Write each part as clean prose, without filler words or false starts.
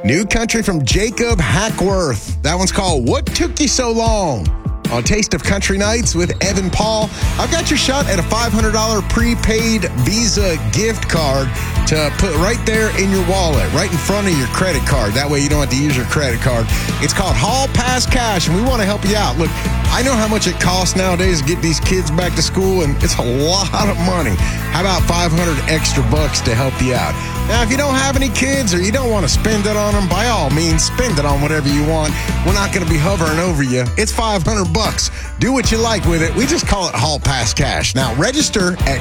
New country from Jacob Hackworth. That one's called What Took You So Long? On Taste of Country Nights with Evan Paul. I've got your shot at a $500 prepaid Visa gift card to put right there in your wallet, right in front of your credit card. That way you don't have to use your credit card. It's called Hall Pass Cash, and we want to help you out. Look, I know how much it costs nowadays to get these kids back to school, and it's a lot of money. How about $500 extra bucks to help you out? Now, if you don't have any kids or you don't want to spend it on them, by all means, spend it on whatever you want. We're not going to be hovering over you. It's $500 bucks. Do what you like with it. We just call it Hall Pass Cash. Now, register at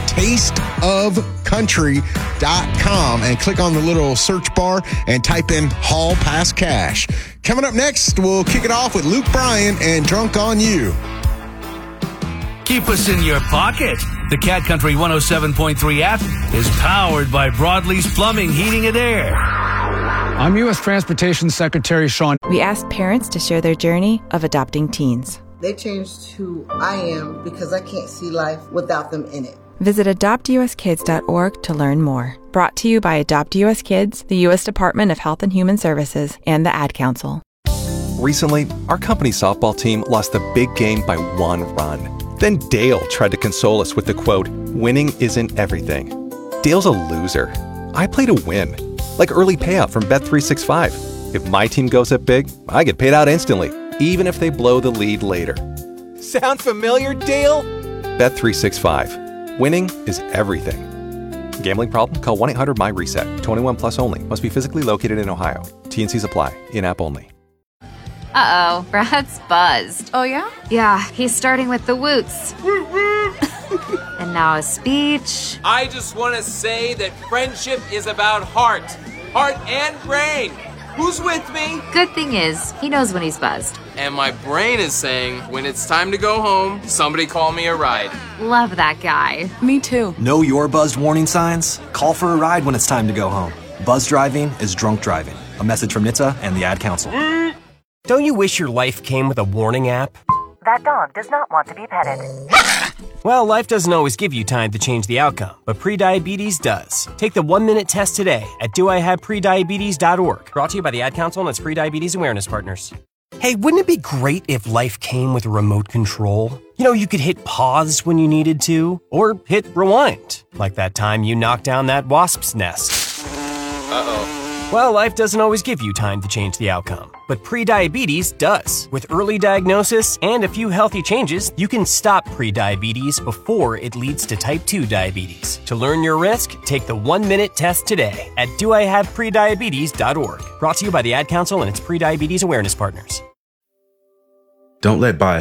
tasteofcountry.com and click on the little search bar and type in Hall Pass Cash. Coming up next, we'll kick it off with Luke Bryan and Drunk on You. Keep us in your pocket. The Cat Country 107.3 app is powered by Broadleaf's Plumbing, Heating, and Air. I'm U.S. Transportation Secretary Sean. We asked parents to share their journey of adopting teens. They changed who I am because I can't see life without them in it. Visit adoptuskids.org to learn more. Brought to you by Adopt U.S. Kids, the U.S. Department of Health and Human Services, and the Ad Council. Recently, our company softball team lost the big game by 1 run. Then Dale tried to console us with the quote, "Winning isn't everything." Dale's a loser. I play to win, like early payout from Bet365. If my team goes up big, I get paid out instantly, even if they blow the lead later. Sound familiar, Dale? Bet365. Winning is everything. Gambling problem? Call 1-800-MY-RESET. 21 plus only. Must be physically located in Ohio. T&Cs apply. In-app only. Uh-oh, Brad's buzzed. Oh, yeah? Yeah, he's starting with the woots. And now a speech. I just want to say that friendship is about heart and brain. Who's with me? Good thing is, he knows when he's buzzed. And my brain is saying, when it's time to go home, somebody call me a ride. Love that guy. Me too. Know your buzzed warning signs? Call for a ride when it's time to go home. Buzz driving is drunk driving. A message from NHTSA and the Ad Council. Don't you wish your life came with a warning app? That dog does not want to be petted. Well, life doesn't always give you time to change the outcome, but prediabetes does. Take the 1-minute test today at doihaveprediabetes.org. Brought to you by the Ad Council and its Prediabetes Awareness Partners. Hey, wouldn't it be great if life came with a remote control? You know, you could hit pause when you needed to, or hit rewind, like that time you knocked down that wasp's nest. Uh-oh. Well, life doesn't always give you time to change the outcome, but prediabetes does. With early diagnosis and a few healthy changes, you can stop prediabetes before it leads to type 2 diabetes. To learn your risk, take the 1-minute test today at doihaveprediabetes.org. Brought to you by the Ad Council and its Prediabetes Awareness Partners. Don't let bias